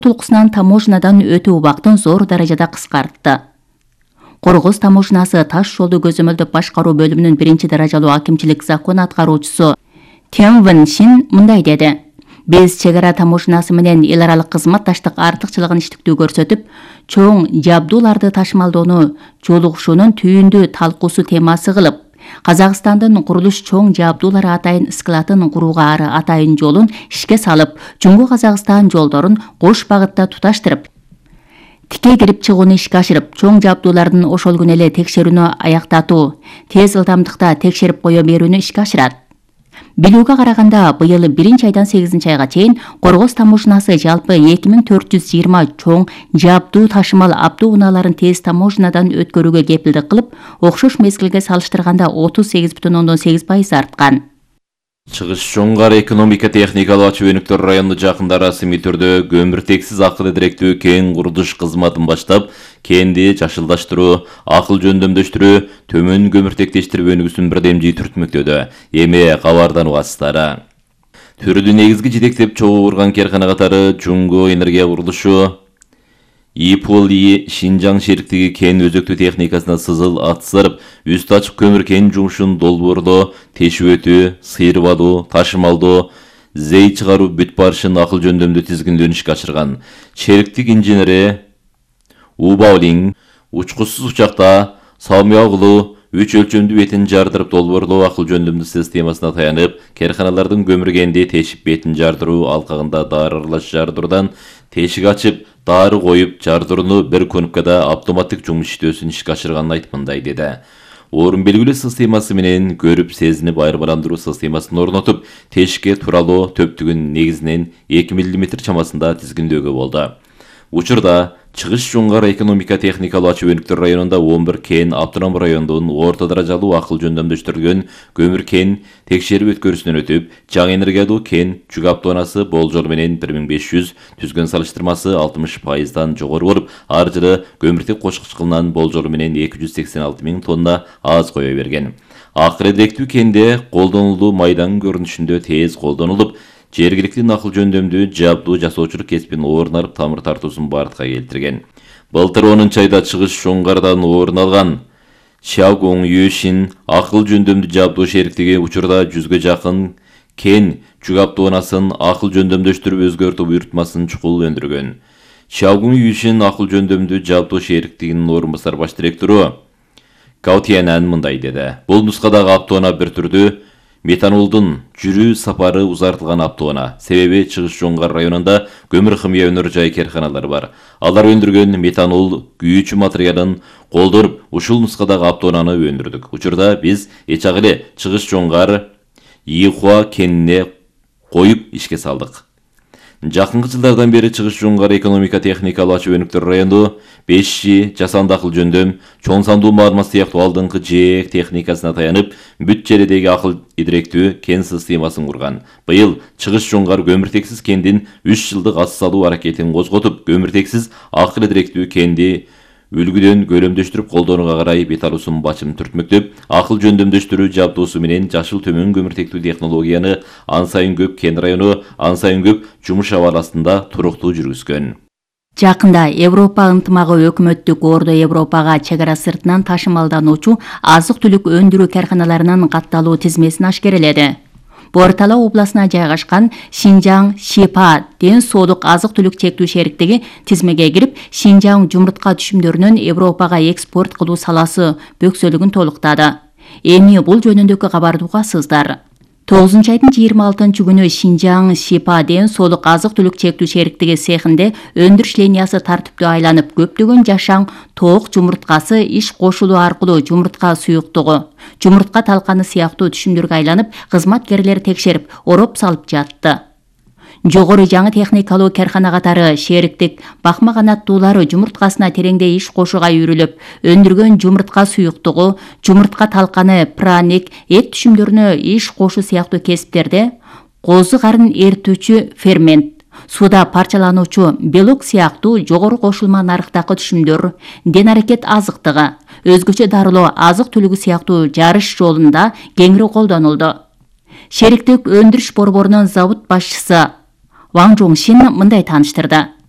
Тулкусунан таможнядан өтүү убактын зор даражада кыскартты. Коргоз таможнасы таш жолду көзөмөлдөп башкаруу бөлүмүнүн 1-даражалуу акимчилик закон аткаруучусу Тен Вен Шин мындай деди. Биз чегара таможнасы менен эл аралык кызматташтык артыкчылыгын иштиктүү көрсөтүп, чоң жабдууларды ташымалдоону жолугушуунун түйүндүү талкуусу темасы кылып, Казакстандын курулуш чоң жабдуулары атайын складын курууга ары атайын жолун ишке салып, Жунгу Казакстан жолдорун кош багытта туташтырып, тике кирип чыгууну ишке ашырып, чоң жабдуулардын ошол күнү эле текшерүүнү аяктатуу, тез ылдамдыкта текшерип кое берүүнү ишке ашырат. Билүүгө караганда, быйыл 1-айдан 8-айга чейин Коргоз таможнасы жалпы 2420 чоң жабдуу ташымал автоунааларын тез таможнядан өткөрүүгө кепилдик кылып, окшош мезгилге салыштырганда 38,8% арткан. Чыгыш Жоңгар экономика техникалуу ачуу өнүктөр району жакында расмий түрдө көмүртексиз акыл эдиректүү кен курулуш кызматын баштап, кенди жашылдаштыруу, акыл жөндөмдөштүрүү, төмөн көмүртектештирүү өнүгүүсүн бирдемжий түртмөктөдө. Эми кабардан угасыздар. Түрдү негизги жетектеп чогуу урган керкана катары Жунгу энергия курулушу, ИПЛИ Шинжаң шериктиги кен өзөктүү техникасына сызыл атсырып, үстү ачык көмүр кен жумушун долбоорлоо, тешип өтүү, сыйрып алуу, ташымалдоо, зей чыгаруу бүт барышын акыл жөндөмдүү тизгиндөө ишке ашырган. Шериктик инженери Убаулинг учкучсуз учакта Самыягылуу 3 өлчөмдүү бетин жардырып долбоорлоо акыл жөндөмдүү системасына таянып, керканалардын көмүр кенди тешип бетин жардыруу алкагында дары аралаш жардыруудан тешик ачып, дары коюп, жардырууну бир кнопкада автоматтык жумуш иштөөсүн ишке ашырганын айтып мындай деди. Орун белгилүү системасы менен көрүп сезинип айырмаландыруу системасын орнотуп, тешикке тууралоо төптүгүн негизинен 2 мм чамасында тизгиндөөгө болду. Учурда Чыгыш Жоңгар экономика техникалуу ачуу өнүктөр районунда 11 кен автоном райондун орто даражалуу акыл жөндөмдөштүрүлгөн көмүр кен текшерип өткөрүүсүнөн өтүп, жаңы энергиялуу кен жүк автоунасы болжол менен 1500, түзгөн салыштырмасы 60%дан жогору болуп, ар жылы көмүртек кошкуч кылынан болжол менен 286 000 тонна аз кое берген. Акыл эдиректүү кенде колдонулуу майдан көрүнүшүндө тез колдонулуп, жергиликтүү акыл жөндөмдүү жабдуу жасоочулук кесибин орнарып тамыр тартуусун бардыкка келтирген. Былтыр 10-айда Чыгыш Жоңгардан орун алган Шагуң Юшин акыл жөндөмдүү жабдуу шериктиги учурда 100ге жакын кен жүк автоунасын акыл жөндөмдөштүрүп өзгөртүү буйрутмасын чукул өндүргөн. Шагуң Юшин акыл жөндөмдүү жабдуу шериктигинин орун басар баш директору Каутиянан мындай деди. Бул нускадагы автоуна бир түрдүү метанолдун жүрүү сапары узартылган автоуна. Себеби Чыгыш Жоңгар районунда көмүр химия өнөр жай керканалары бар. Алар өндүргөн метанол күйүүчү материалын колдонуп, ушул нускадагы автоунаны өндүрдүк. Учурда биз эчак эле Чыгыш Жоңгар Ийхуа кенине коюп ишке салдык. Жакынкы жылдардан бери Чыгыш Жоңгар экономика техникалуу ачуу өнүктөр району 5G жасанды акыл жөндөм, чоң сандуу маалымат сыяктуу алдыңкы жээк техникасына таянып, бүт жердеги акыл эдиректүү кен системасын курган. Быйыл Чыгыш Жоңгар көмүртексиз кендин 3 жылдык ас салуу аракетин козготуп, көмүртексиз акыл эдиректүү кенди үлгүдөн көлөмдөштүрүп колдонууга карай бет алуусун бачым түртмөктөп, акыл жөндөмдөштүрүү жабдуусу менен жашыл төмөн көмүртектүү технологияны ан сайын көп кен району, ан сайын көп жумуш абаласында туруктуу жүргүзгөн. Жакында Европа ынтымагы өкмөттүк Ордо Европага чегара сыртынан ташымалдануучу азык-түлүк өндүрүү карканаларынын катталуу тизмесин ашкереледи. Бортала областына жайгашкан Шинжаң Шипа ден соолук азык-түлүк чектүү шериктиги тизмеге кирип, Шинжаң жумуртка түшүмдөрүнүн Европага экспорт кылуу саласы бөксөлүгүн толуктады. Эми бул жөнүндөгү кабарды угасыздар. 9-айдын 26 күнү Шинжаң Шипа ден соолук азык-түлүк чектүү шериктиги цехинде өндүрүш линиясы тартиптүү айланып, көптөгөн жашаң тоок жумурткасы иш кошулуу аркылуу жумуртка суюктугу, жумуртка талканы сыяктуу түшүмдөргө айланып, кызматкерлер текшерип, ороп салып жатты. Жогору жаңы техникалуу керкана катары шериктик бакма канаттуулары жумурткасына тереңде иш кошууга үйрүлүп, өндүргөн жумуртка суюктугу, жумуртка талканы, праник, эт түшүмдөрүнө иш кошуу сыяктуу кесиптерде козу карын эритүүчү фермент, суда парчалануучу белок сыяктуу жогору кошулма нарыктагы түшүмдөр, ден аракет азыктыгы, өзгөчө дарылоо азык-түлүгү сыяктуу жарыш жолунда кеңири колдонулду. Шериктик өндүрүш борборунун завод башчысы Ваң Жоңшин мындай тааныштырды.